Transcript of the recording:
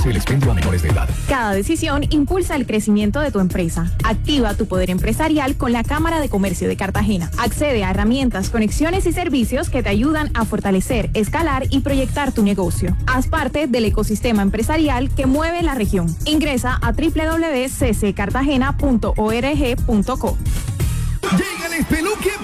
Reduce el expendio a menores de edad. Cada decisión impulsa el crecimiento de tu empresa. Activa tu poder empresarial con la Cámara de Comercio de Cartagena. Accede a herramientas, conexiones y servicios que te ayudan a fortalecer, escalar y proyectar tu negocio. Haz parte del ecosistema empresarial que mueve la región. Ingresa a www.cccartagena.org.co. Llega el Espeluque